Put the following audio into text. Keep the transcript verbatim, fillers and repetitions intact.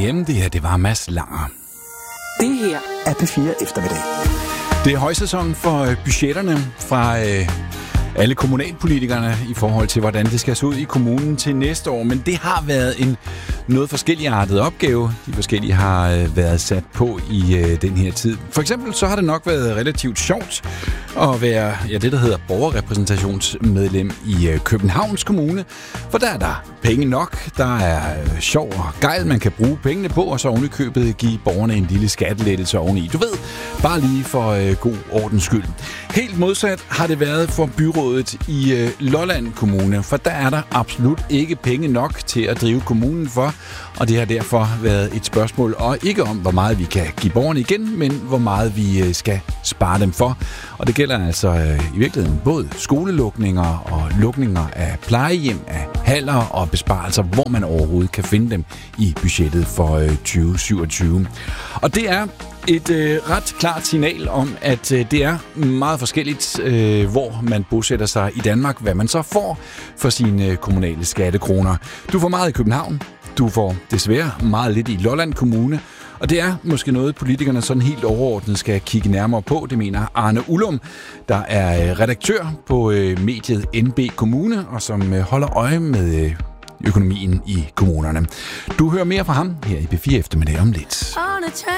herhjemme. Det her, det var Mads Langer. Det her er P fire Eftermiddag. Det er højsæson for budgetterne fra øh, alle kommunalpolitikerne i forhold til, hvordan det skal se ud i kommunen til næste år. Men det har været en noget forskelligartet opgave. De forskellige har øh, været sat på i øh, den her tid. For eksempel så har det nok været relativt sjovt at være ja, det, der hedder borgerrepræsentationsmedlem i øh, Københavns Kommune. For der er der penge nok, der er øh, sjov og gejl, man kan bruge pengene på, og så ovenikøbet give borgerne en lille skattelettelse oveni. Du ved, bare lige for øh, god ordens skyld. Helt modsat har det været for byrådet i øh, Lolland Kommune, for der er der absolut ikke penge nok til at drive kommunen for, og det har derfor været et spørgsmål, og ikke om, hvor meget vi kan give borgerne igen, men hvor meget vi øh, skal spare dem for. Og det gælder altså øh, i virkeligheden både skolelukninger og lukninger af plejehjem, af haller og besparelser, hvor man overhovedet kan finde dem i budgettet for øh, tyve syvogtyve. Og det er et øh, ret klart signal om, at øh, det er meget forskelligt, øh, hvor man bosætter sig i Danmark, hvad man så får for sine øh, kommunale skattekroner. Du får meget i København, du får desværre meget lidt i Lolland Kommune, og det er måske noget, politikerne sådan helt overordnet skal kigge nærmere på. Det mener Arne Ullum, der er redaktør på øh, mediet N B Kommune, og som øh, holder øje med øh, økonomien i kommunerne. Du hører mere fra ham her i P fire Eftermiddag om lidt.